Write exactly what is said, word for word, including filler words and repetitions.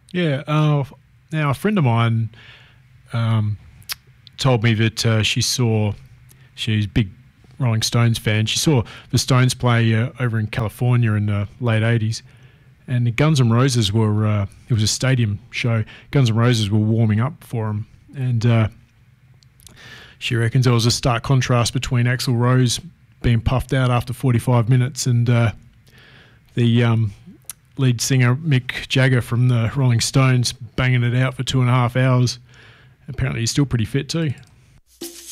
Yeah. Uh, now, a friend of mine um, told me that uh, she saw, she's a big Rolling Stones fan, she saw the Stones play uh, over in California in the late eighties. And the Guns N' Roses were, uh, it was a stadium show. Guns N' Roses were warming up for them. And uh, she reckons there was a stark contrast between Axl Rose being puffed out after forty-five minutes and uh, the um, lead singer Mick Jagger from the Rolling Stones banging it out for two and a half hours. Apparently he's still pretty fit too.